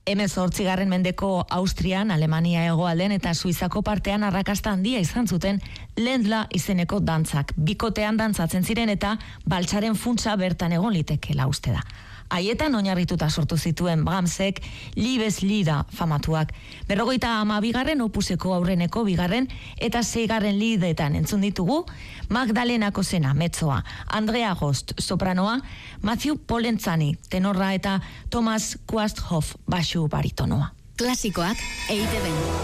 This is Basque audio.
18. mendeko Austrian, Alemania hegoalden eta Suizako partean arrakasta handia izan zuten Ländler izeneko dantzak. Bikotean dantzatzen ziren eta baltsaren funtsa bertan egon litekeela uste da. Haietan oinarrituta sortu zituen Brahmsek Liebeslieder famatuak. 52. opuseko aurreneko 2. eta 6. lidetan entzun ditugu Magdalena Kozena, mezzoa, Andrea Rost, sopranoa, Matthew Polenzani, tenorra eta Thomas Quasthoff, baxu baritonoa. Klasikoak EITB.